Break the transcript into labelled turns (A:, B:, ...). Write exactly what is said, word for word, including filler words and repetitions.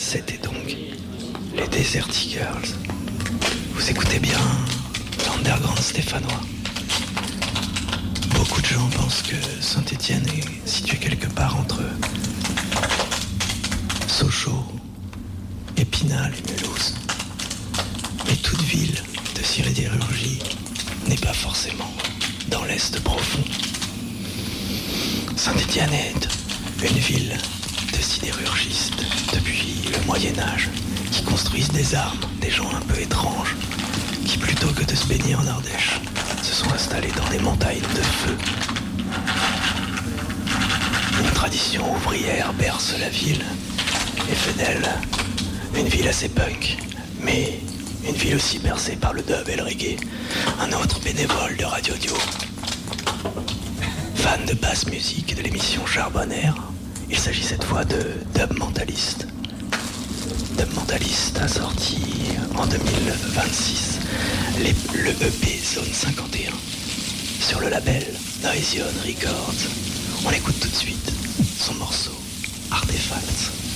A: C'était donc les Desert Eagles. Vous écoutez bien l'underground stéphanois. Beaucoup de gens pensent que Saint-Étienne est situé quelque part entre Sochaux, Épinal et Mulhouse. Mais toute ville de sidérurgie n'est pas forcément dans l'Est profond. Saint-Étienne est une ville de sidérurgistes depuis le Moyen-Âge qui construisent des armes, des gens un peu étranges qui, plutôt que de se baigner en Ardèche, se sont installés dans des montagnes de feu. Une tradition ouvrière berce la ville et fait d'elle une ville assez punk, mais une ville aussi bercée par le dub et le reggae. Un autre bénévole de Radio Dio, fan de basse musique et de l'émission Charbonnaire. Il s'agit cette fois de Dub Mentalist. Dub Mentalist a sorti en deux mille vingt-six les, le E P Zone cinquante et un sur le label Noision Records. On écoute tout de suite son morceau Artefacts.